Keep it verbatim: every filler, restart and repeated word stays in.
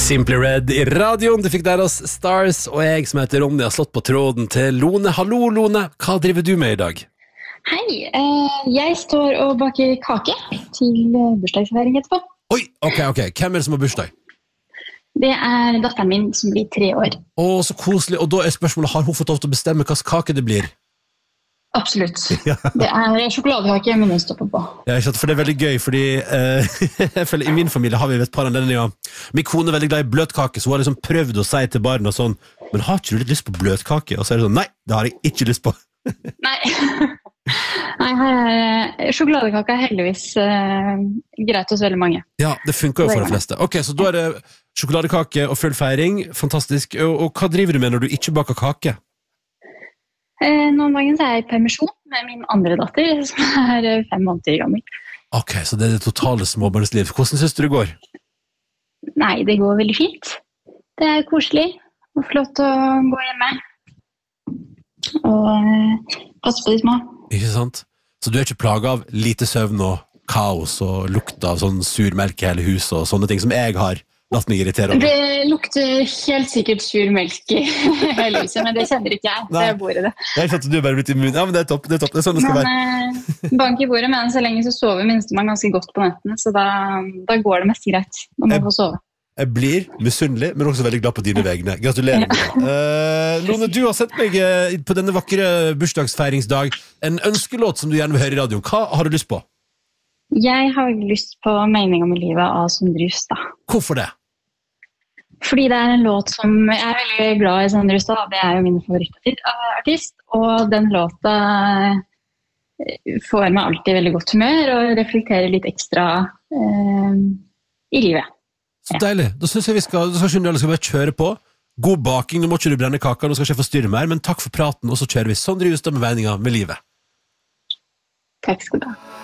Simply Red i radioen, du fikk der oss Stars, og jeg som heter Ronny har slått på tråden til Lone. Hallo Lone, hva driver du med i dag? Hei, eh, jeg står og baker kake til bursdagsfeiring etterpå. Oi, ok, ok, hvem er det som har bursdag? Det er datteren min som blir tre år. Åh, så koselig, og da er spørsmålet, har hun fått lov til å bestemme hva kake det blir? Absolutt. Det er sjokoladekake med nødstopper på. Ja, ikke sant, for det er veldig gøy, fordi eh, jeg føler, i min familie har vi et par anledninger. Min kone er veldig glad i bløtkake, så hun har liksom prøvd å si til barna sånn, men har ikke du litt lyst på bløtkake? Og så er det sånn, nei, det har jeg ikke lyst på. Nei, nei her er, sjokoladekake er heldigvis uh, greit hos veldig mange. Ja, det funker jo for de fleste. Ok, så da er det sjokoladekake og full feiring, fantastisk. Og, og hva driver du med når du ikke baker kake? Eh, Noen dagen så er jeg i permisjon med min andre datter, som er fem måneder gammel. Ok, så det er det totale småbarnsliv. Hvordan synes du det går? Nei, det går veldig fint. Det er koselig og flott å gå hjemme. Og eh, passe på de små. Ikke sant? Så du er ikke plaget av lite søvn og kaos og lukt av sånn surmelk i hele huset og sånne ting som jeg har latt meg irritere over? Det lukter helt sikkert sur melk i hele huset, men det kjenner ikke jeg, så jeg bor i det. Jeg har skjønt at du er bare blitt immun. Ja, men det er topp, det er topp, det er sånn det skal men, være. Eh, bank i bordet, men så lenge så sover minstemann ganske godt på nettene, så da, da går det mest greit når man får sove. Jeg blir misunnelig, men også veldig glad på dine vegne. Gratulerer. Ja. Uh, Lone, du har sendt meg uh, på denne vakre bursdagsfeiringsdag en ønskelåt som du gjerne vil høre i radioen. Hva har du lyst på? Jeg har lyst på Meningen med livet av Sondre Justad. Hvorfor det? Fordi det er en låt som jeg er veldig glad i. Sondre Justad, det er jo min favorittartist, og den låta får meg alltid veldig godt humør og reflekterer litt ekstra uh, i livet. Så deilig. Da synes jeg vi skal, da skal vi skal bare kjøre på. God baking, nå må ikke du brenne kaka, nå skal ikke jeg forstyrre mer, men takk for praten, og så kjører vi Sondre Justad med Meningen med livet. Takk skal du ha.